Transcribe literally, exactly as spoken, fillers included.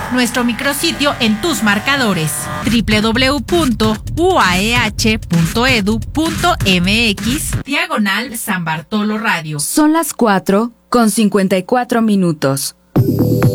nuestro micrositio en tus marcadores doble u doble u doble u punto u a e h punto e d u punto m x diagonal San Bartolo Radio. Son las cuatro con cincuenta y cuatro minutos.